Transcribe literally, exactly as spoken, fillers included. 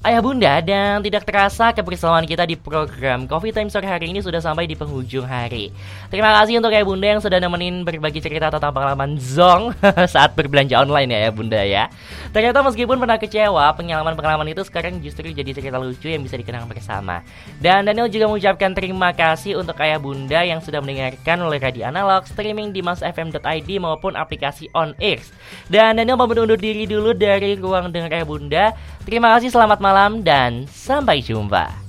Ayah bunda, dan tidak terasa kebersamaan kita di program Coffee Time sore hari ini sudah sampai di penghujung hari. Terima kasih untuk ayah bunda yang sudah nemenin berbagi cerita tentang pengalaman zong saat berbelanja online ya ayah bunda ya. Ternyata meskipun pernah kecewa, pengalaman-pengalaman itu sekarang justru jadi cerita lucu yang bisa dikenang bersama. Dan Daniel juga mengucapkan terima kasih untuk ayah bunda yang sudah mendengarkan oleh radio analog, streaming di mas f m dot i d maupun aplikasi On Air. Dan Daniel mau undur diri dulu dari ruang dengar ayah bunda. Terima kasih, selamat malam dan sampai jumpa.